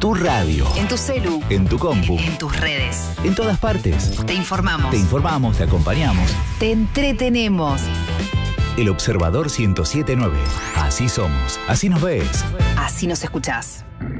tu radio. En tu celu. En tu compu. En tus redes. En todas partes. Te informamos. Te informamos, te acompañamos. Te entretenemos. El Observador 107.9. Así somos. Así nos ves. Así nos escuchás.